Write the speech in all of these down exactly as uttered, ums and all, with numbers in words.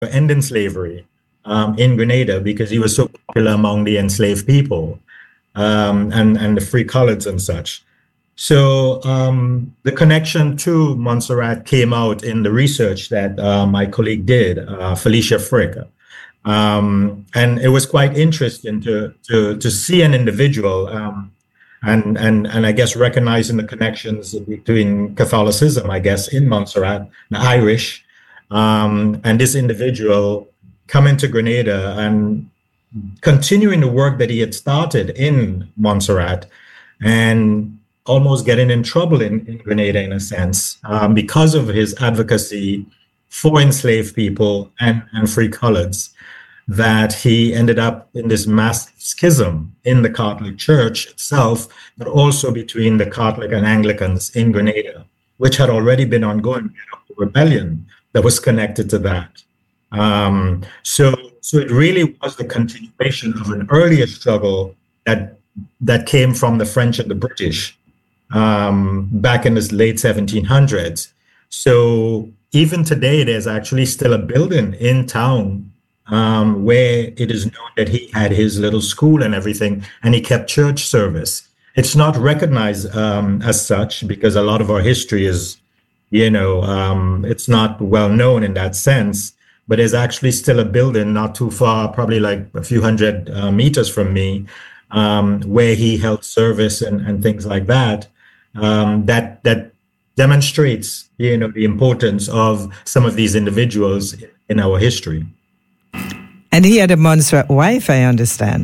ending slavery um, in Grenada because he was so popular among the enslaved people um, and, and the free coloreds and such. So um, the connection to Montserrat came out in the research that uh, my colleague did, uh, Felicia Frick. Um, and it was quite interesting to to to see an individual um, and and and I guess recognizing the connections between Catholicism, I guess, in Montserrat, the Irish, um, and this individual coming to Grenada and continuing the work that he had started in Montserrat and almost getting in trouble in, in Grenada in a sense um, because of his advocacy for enslaved people and, and free coloreds, that he ended up in this mass schism in the Catholic Church itself, but also between the Catholic and Anglicans in Grenada, which had already been ongoing, a rebellion that was connected to that. Um, so, so it really was the continuation of an earlier struggle that that came from the French and the British um, back in the late seventeen hundreds. So even today, there's actually still a building in town um, where it is known that he had his little school and everything, and he kept church service. It's not recognized um, as such because a lot of our history is, you know, um, it's not well known in that sense. But there's actually still a building not too far, probably like a few hundred uh, meters from me, um, where he held service and, and things like that. Um, that that demonstrates, you know, the importance of some of these individuals in our history. And he had a Montserrat wife, I understand.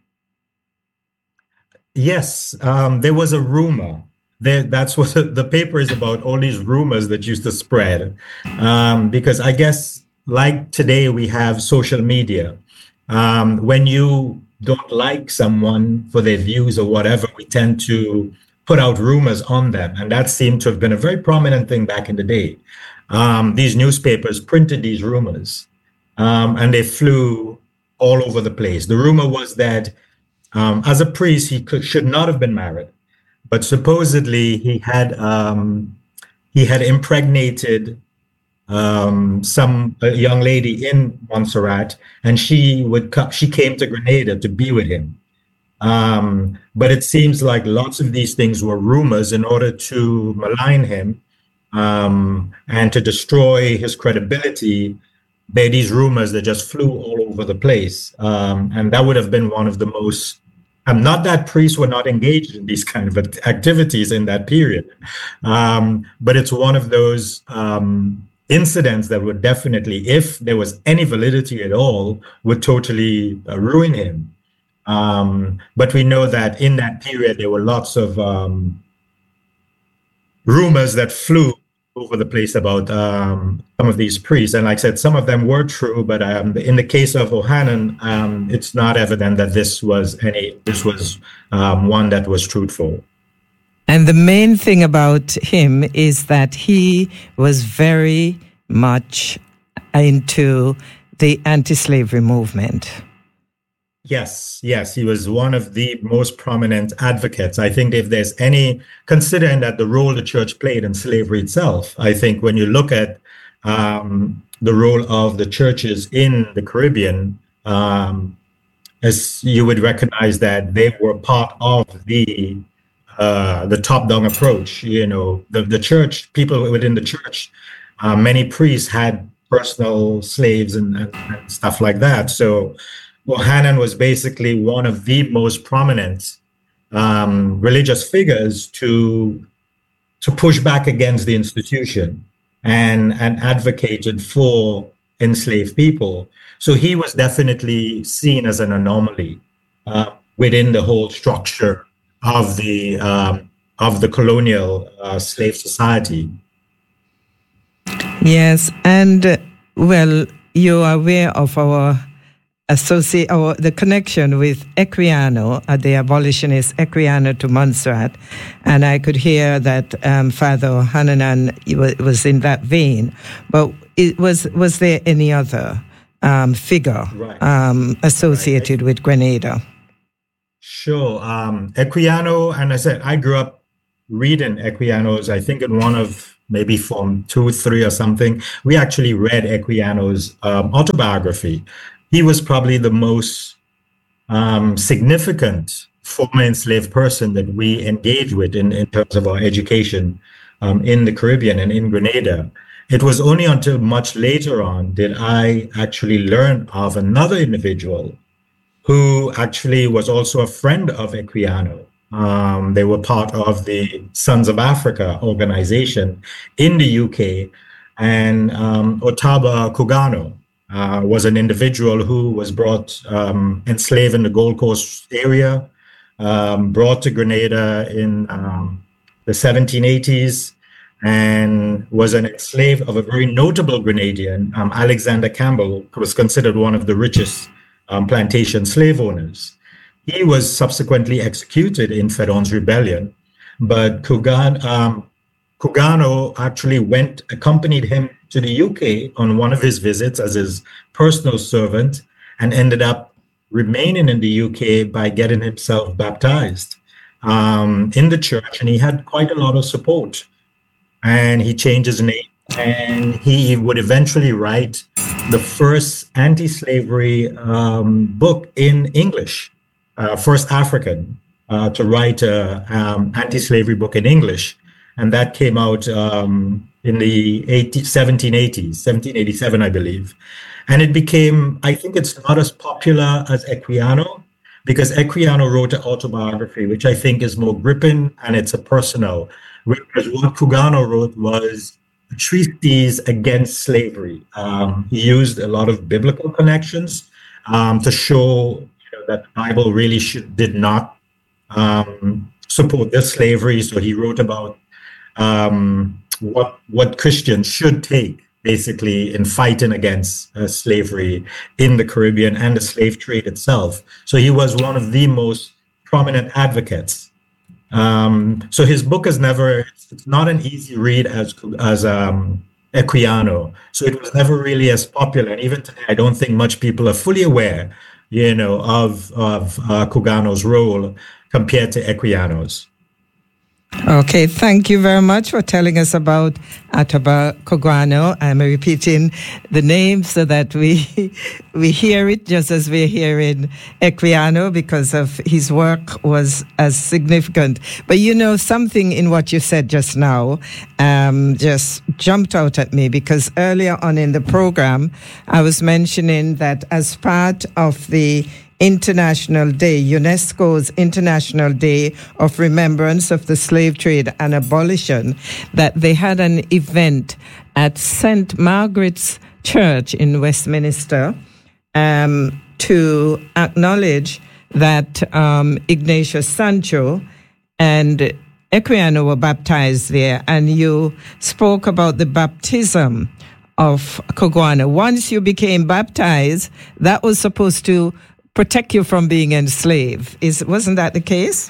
Yes, um, there was a rumor. There, that's what the, the paper is about, all these rumors that used to spread. Um, because I guess, like today, we have social media. Um, when you don't like someone for their views or whatever, we tend to put out rumors on them. And that seemed to have been a very prominent thing back in the day. Um, these newspapers printed these rumors um, and they flew all over the place. The rumor was that um, as a priest, he could, should not have been married, but supposedly he had um, he had impregnated um, some a young lady in Montserrat, and she would co- she came to Grenada to be with him. Um, but it seems like lots of these things were rumors in order to malign him um, and to destroy his credibility. There are these rumors that just flew all over the place. Um, and that would have been one of the most, um, not that priests were not engaged in these kind of activities in that period, um, but it's one of those um, incidents that would definitely, if there was any validity at all, would totally uh, ruin him. Um, but we know that in that period, there were lots of um, rumors that flew over the place about um, some of these priests. And like I said, some of them were true, but um, in the case of Ohanan, um, it's not evident that this was any, this was um, one that was truthful. And the main thing about him is that he was very much into the anti-slavery movement. Yes, yes, he was one of the most prominent advocates. I think if there's any, considering that the role the church played in slavery itself, I think when you look at um, the role of the churches in the Caribbean, um, as you would recognize that they were part of the uh, the top-down approach. You know, the the church, people within the church, uh, many priests had personal slaves and, and, and stuff like that. So Ohanan was basically one of the most prominent um, religious figures to to push back against the institution and and advocated for enslaved people. So he was definitely seen as an anomaly uh, within the whole structure of the um, of the colonial uh, slave society. Yes, and uh, well, you are aware of our associate or the connection with Equiano, uh, the abolitionist Equiano to Montserrat, and I could hear that um, Father Hananan was in that vein. But it was was there any other um, figure right. um, associated right. with Grenada? Sure, um, Equiano, and I said I grew up reading Equiano's. I think in one of maybe Form two, three or something, we actually read Equiano's um, autobiography. He was probably the most um, significant former enslaved person that we engage with in, in terms of our education um, in the Caribbean and in Grenada. It was only until much later on did I actually learn of another individual who actually was also a friend of Equiano. Um, they were part of the Sons of Africa organization in the U K. And um, Otaba Kugano uh, was an individual who was brought um, enslaved in the Gold Coast area, um, brought to Grenada in um, the seventeen eighties, and was an slave of a very notable Grenadian, um, Alexander Campbell, who was considered one of the richest um, plantation slave owners. He was subsequently executed in Fedon's rebellion, but Kugan, um, Kugano actually went, accompanied him to the U K on one of his visits as his personal servant, and ended up remaining in the U K by getting himself baptized um, in the church, and he had quite a lot of support. And he changed his name, and he would eventually write the first anti-slavery um, book in English, uh, first African uh, to write an um, anti-slavery book in English. And that came out um, in the seventeen eighties, seventeen eighty-seven, I believe. And it became, I think it's not as popular as Equiano, because Equiano wrote an autobiography, which I think is more gripping, and it's a personal. Whereas what Kugano wrote was a treatise against slavery. Um, he used a lot of biblical connections um, to show you know, that the Bible really should, did not um, support this slavery. So he wrote about um, what what Christians should take, basically, in fighting against uh, slavery in the Caribbean and the slave trade itself. So he was one of the most prominent advocates. Um, so his book is never, it's not an easy read as as um, Equiano. So it was never really as popular. And even today, I don't think much people are fully aware, you know, of, of uh, Kugano's role compared to Equiano's. Okay, thank you very much for telling us about Otaba Kugano. I'm repeating the name so that we we hear it just as we're hearing Equiano, because of his work was as significant. But you know, something in what you said just now um, just jumped out at me, because earlier on in the program, I was mentioning that as part of the International Day, UNESCO's International Day of Remembrance of the Slave Trade and Abolition, that they had an event at Saint Margaret's Church in Westminster um, to acknowledge that um, Ignatius Sancho and Equiano were baptized there. And you spoke about the baptism of Kugano. Once you became baptized, that was supposed to protect you from being enslaved. Is wasn't that the case?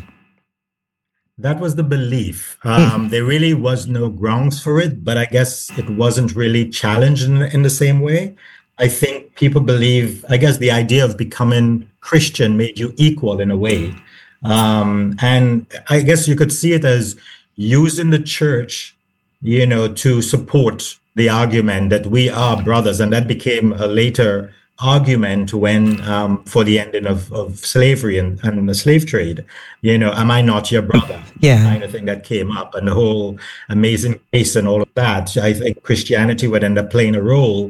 That was the belief. Um, there really was no grounds for it, but I guess it wasn't really challenged in, in the same way. I think people believe, I guess the idea of becoming Christian made you equal in a way. Um, and I guess you could see it as using the church, you know, to support the argument that we are brothers. And that became a later argument when um, for the ending of, of slavery and, and the slave trade. You know, am I not your brother? Yeah. Kind of thing that came up, and the whole amazing case and all of that. I think Christianity would end up playing a role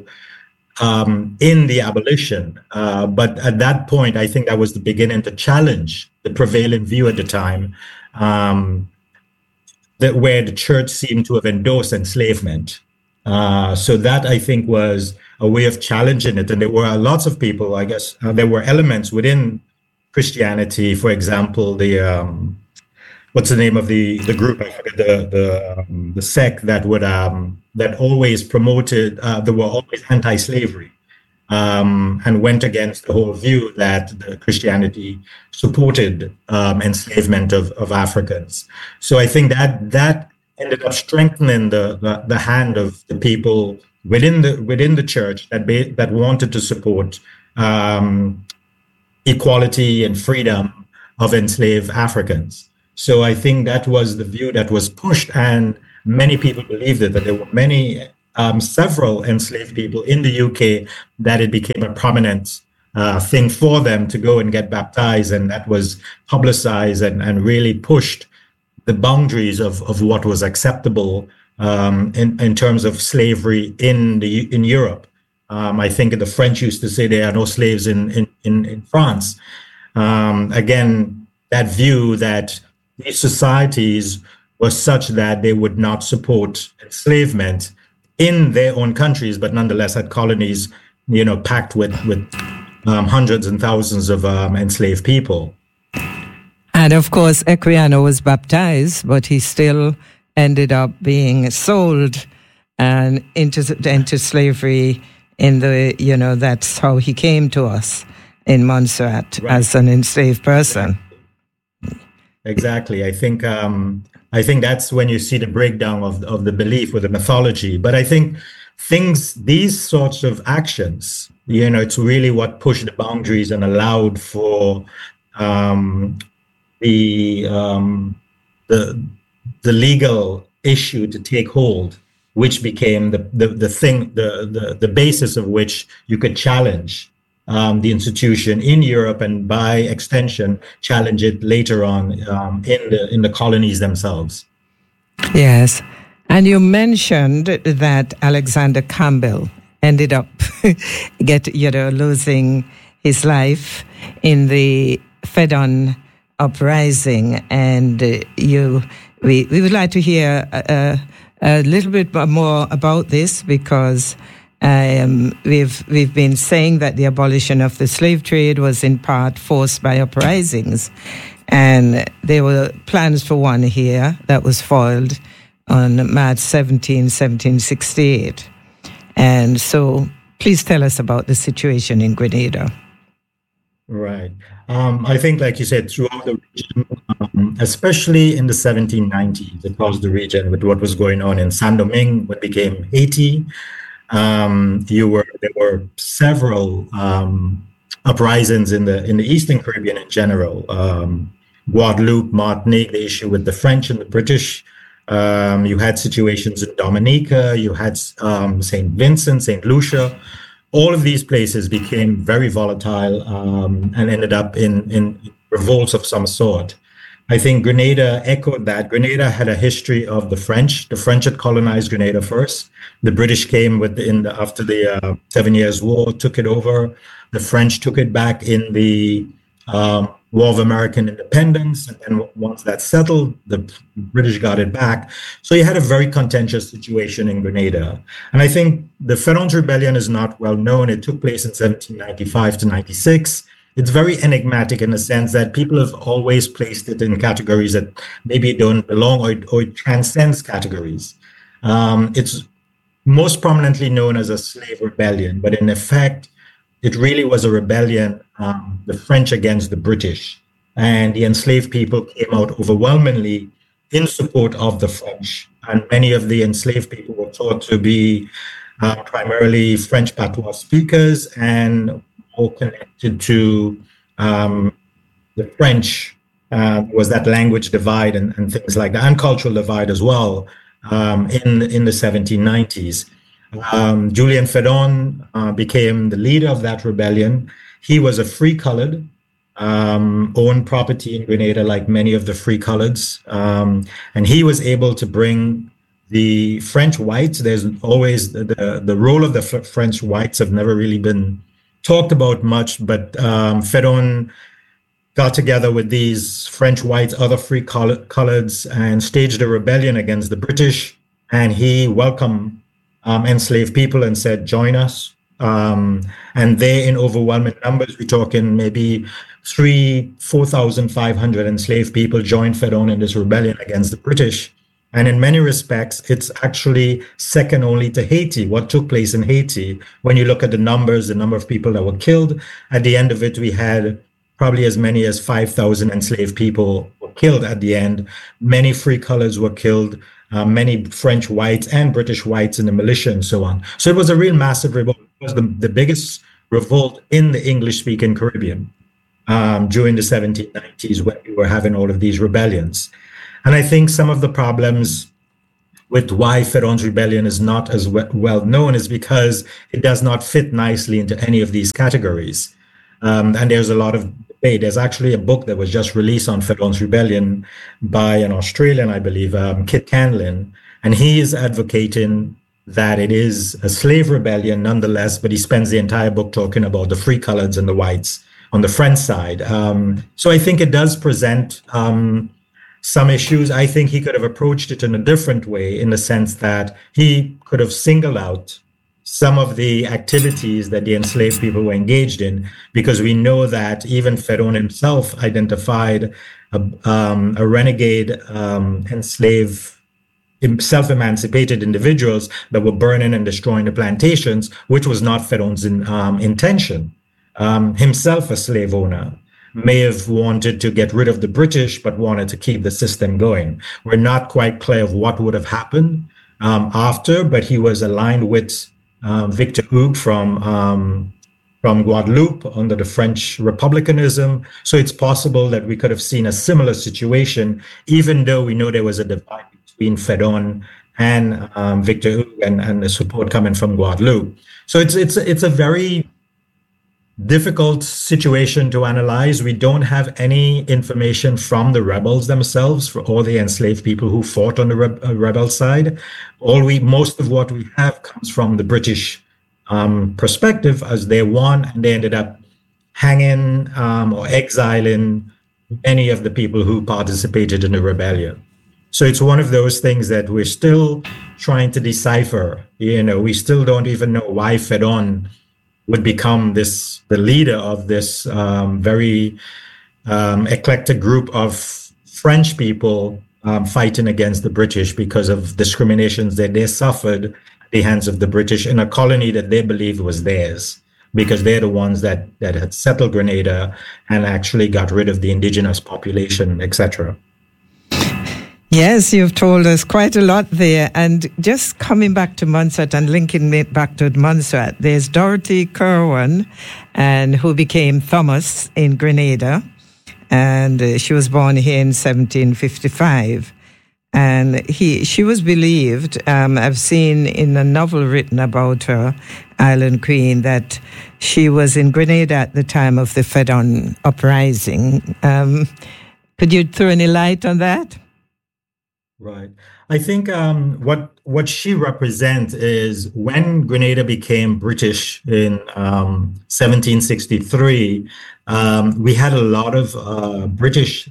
um, in the abolition. Uh, but at that point, I think that was the beginning to challenge the prevailing view at the time, um, that where the church seemed to have endorsed enslavement. Uh, so that, I think, was a way of challenging it. And there were lots of people, I guess, uh, there were elements within Christianity, for example, the, um, what's the name of the, the group? I forget the, the, um, the sect that would, um, that always promoted, uh, they were always anti-slavery, um, and went against the whole view that the Christianity supported, um, enslavement of, of Africans. So I think that, that ended up strengthening the, the, the hand of the people within the within the church that be, that wanted to support um, equality and freedom of enslaved Africans. So I think that was the view that was pushed, and many people believed it, that there were many, um, several enslaved people in the U K, that it became a prominent uh, thing for them to go and get baptized. And that was publicized and, and really pushed the boundaries of, of what was acceptable um, in, in terms of slavery in the in Europe. Um, I think the French used to say there are no slaves in, in, in, in France. Um, again, that view that these societies were such that they would not support enslavement in their own countries, but nonetheless had colonies, you know, packed with, with um, hundreds and thousands of um, enslaved people. And of course, Equiano was baptized, but he still ended up being sold and into into slavery. In the, you know, that's how he came to us in Montserrat, right, as an enslaved person. Exactly. I think um, I think that's when you see the breakdown of of the belief with the mythology. But I think things, these sorts of actions, you know, it's really what pushed the boundaries and allowed for um, the um, the the legal issue to take hold, which became the the, the thing, the, the the basis of which you could challenge um, the institution in Europe, and by extension challenge it later on um, in the in the colonies themselves. Yes, and you mentioned that Alexander Campbell ended up get you know losing his life in the Fedon uprising, and uh, you we we would like to hear Uh, a little bit more about this, because um, we've we've been saying that the abolition of the slave trade was in part forced by uprisings, and there were plans for one here that was foiled on March seventeenth, seventeen sixty-eight. And so, please tell us about the situation in Grenada. Right. Um, I think, like you said, throughout the region, um, especially in the seventeen nineties, across the region with what was going on in Saint-Domingue, what became Haiti, um, you were there were several um, uprisings in the in the Eastern Caribbean in general. Um, Guadeloupe, Martinique, the issue with the French and the British. Um, you had situations in Dominica. You had um, Saint Vincent, Saint Lucia. All of these places became very volatile um, and ended up in, in revolts of some sort. I think Grenada echoed that. Grenada had a history of the French. The French had colonized Grenada first. The British came with the, in the, after the uh, Seven Years' War, took it over. The French took it back in the um, War of American Independence. And then once that settled, the British got it back. So you had a very contentious situation in Grenada. And I think the Fedon's Rebellion is not well known. It took place in seventeen ninety-five to ninety-six. It's very enigmatic in the sense that people have always placed it in categories that maybe don't belong, or, or it transcends categories. Um, it's most prominently known as a slave rebellion, but in effect, it really was a rebellion, um, the French against the British. And the enslaved people came out overwhelmingly in support of the French. And many of the enslaved people were thought to be uh, primarily French patois speakers and more connected to um, the French. Uh, was that language divide and, and things like that, and cultural divide as well um, in, in the seventeen nineties. Um, Julian Fedon uh, became the leader of that rebellion. He was a free colored, um, owned property in Grenada like many of the free coloreds. Um, and he was able to bring the French whites. There's always the, the, the role of the F- French whites have never really been talked about much, but um, Fedon got together with these French whites, other free coloreds, and staged a rebellion against the British. And he welcomed Um, enslaved people and said, join us. Um, and they, in overwhelming numbers, we're talking maybe three, four thousand five hundred enslaved people joined Fedon in this rebellion against the British. And in many respects, it's actually second only to Haiti, what took place in Haiti. When you look at the numbers, the number of people that were killed, at the end of it, we had probably as many as five thousand enslaved people were killed at the end. Many free colors were killed. Uh, many French whites and British whites in the militia and so on. So it was a real massive revolt. It was the, the biggest revolt in the English-speaking Caribbean um, during the seventeen nineties when we were having all of these rebellions. And I think some of the problems with why Feron's rebellion is not as we- well known is because it does not fit nicely into any of these categories. Um, and there's a lot of debate. There's actually a book that was just released on Feron's rebellion by an Australian, I believe, um, Kit Canlin, and he is advocating that it is a slave rebellion nonetheless, but he spends the entire book talking about the free coloreds and the whites on the French side. Um, so I think it does present um, some issues. I think he could have approached it in a different way, in the sense that he could have singled out some of the activities that the enslaved people were engaged in, because we know that even Feron himself identified a, um, a renegade um, enslaved self-emancipated individuals that were burning and destroying the plantations, which was not Feron's in, um, intention. Um, himself a slave owner may have wanted to get rid of the British, but wanted to keep the system going. We're not quite clear of what would have happened um, after, but he was aligned with um, Victor Hugo from um, from Guadeloupe under the French republicanism. So it's possible that we could have seen a similar situation, even though we know there was a divide between Feron and um, Victor Hugo and, and the support coming from Guadeloupe. So it's it's it's a very difficult situation to analyze. We don't have any information from the rebels themselves, for all the enslaved people who fought on the re- uh, rebel side. All we most of what we have comes from the British um, perspective, as they won and they ended up hanging um, or exiling many of the people who participated in the rebellion. So it's one of those things that we're still trying to decipher. You know, we still don't even know why Feron would become this the leader of this um, very um, eclectic group of French people um, fighting against the British because of discriminations that they suffered at the hands of the British in a colony that they believed was theirs, because they're the ones that that had settled Grenada and actually got rid of the indigenous population, et cetera. Yes, you've told us quite a lot there. And just coming back to Montserrat and linking it back to Montserrat, there's Dorothy Kirwan, and who became Thomas in Grenada. And uh, she was born here in seventeen fifty-five. And he, she was believed, um, I've seen in a novel written about her, Island Queen, that she was in Grenada at the time of the Feron uprising. Um, could you throw any light on that? Right. I think um, what what she represents is when Grenada became British in um, seventeen sixty-three, um, we had a lot of uh, British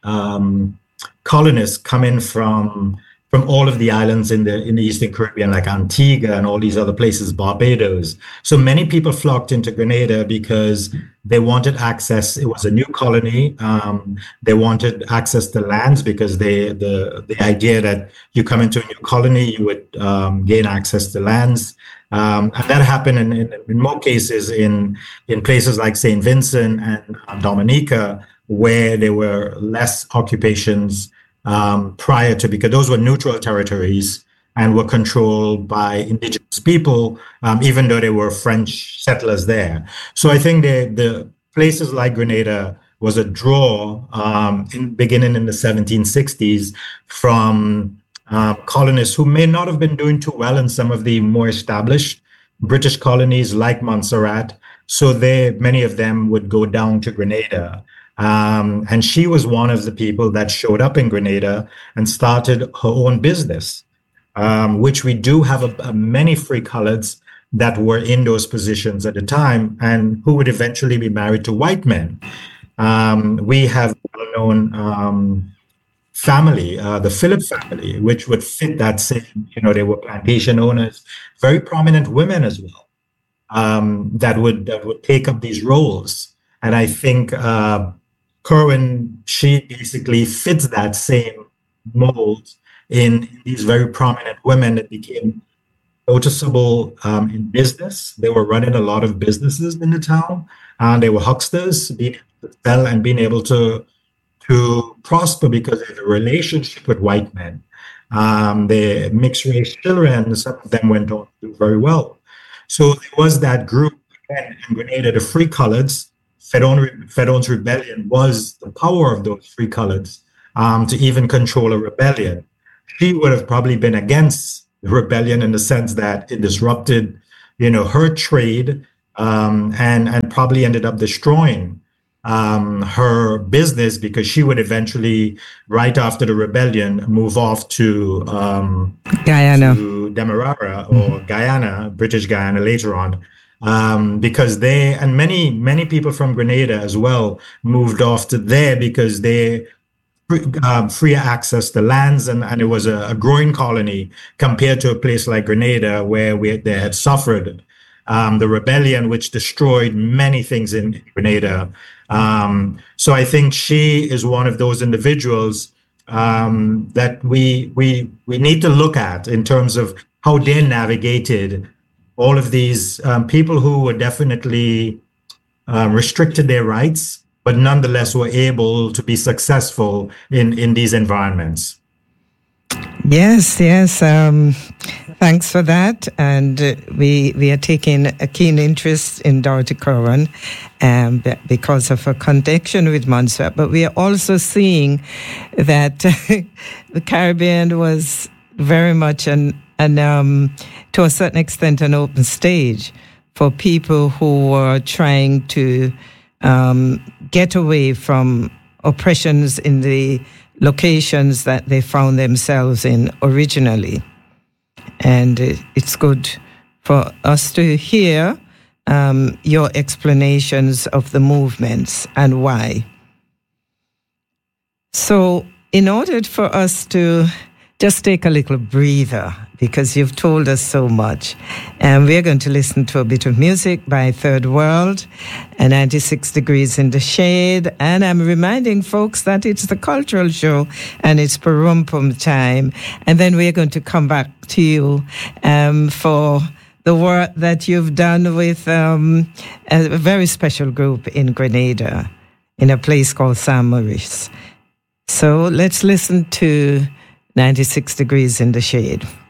um, colonists coming from from all of the islands in the in the Eastern Caribbean, like Antigua and all these other places, Barbados. So many people flocked into Grenada because they wanted access. It was a new colony. Um, they wanted access to lands because they the the idea that you come into a new colony, you would um, gain access to lands. Um, and that happened in, in, in more cases in in places like Saint Vincent and uh, Dominica, where there were less occupations um, prior to, because those were neutral territories and were controlled by indigenous people, um, even though there were French settlers there. So I think the, the places like Grenada was a draw um, in beginning in the seventeen sixties from uh, colonists who may not have been doing too well in some of the more established British colonies like Montserrat. So they, many of them would go down to Grenada. Um, and she was one of the people that showed up in Grenada and started her own business, um, which we do have a, a many free coloreds that were in those positions at the time and who would eventually be married to white men. Um, we have a well-known um, family, uh, the Phillip family, which would fit that same, you know, they were plantation owners, very prominent women as well, um, that would that would take up these roles. And I think uh, Kirwan, she basically fits that same mold in these very prominent women that became noticeable um, in business. They were running a lot of businesses in the town, and they were hucksters, being able to sell and being able to to prosper because of the relationship with white men. Um, the mixed race children, some of them went on to do very well. So there was that group again in Grenada, the free coloreds. Feron, Feron's rebellion was the power of those free coloreds um, to even control a rebellion. she would have probably been against the rebellion in the sense that it disrupted, you know, her trade, um, and and probably ended up destroying um, her business, because she would eventually, right after the rebellion, move off to um, Guyana, to Demerara or Guyana, British Guyana later on. Um, because they, and many, many people from Grenada as well, moved off to there because they um, free access to lands, and, and it was a, a growing colony compared to a place like Grenada, where we they had suffered um, the rebellion, which destroyed many things in Grenada. Um, so I think she is one of those individuals um, that we we we need to look at in terms of how they navigated all of these um, people who were definitely um, restricted their rights, but nonetheless were able to be successful in, in these environments. Yes, yes. Um, thanks for that. And uh, we we are taking a keen interest in Dorothy Corran um, because of her connection with Montserrat. But we are also seeing that the Caribbean was very much an, an um, to a certain extent, an open stage for people who were trying to um, get away from oppressions in the locations that they found themselves in originally. And it's good for us to hear um, your explanations of the movements and why. So in order for us to just take a little breather, because you've told us so much, and we're going to listen to a bit of music by Third World and ninety-six Degrees in the Shade. And I'm reminding folks that it's the cultural show and it's Parumpum time. And then we're going to come back to you um, for the work that you've done with um, a very special group in Grenada in a place called Saint Maurice. So let's listen to ninety-six Degrees in the Shade.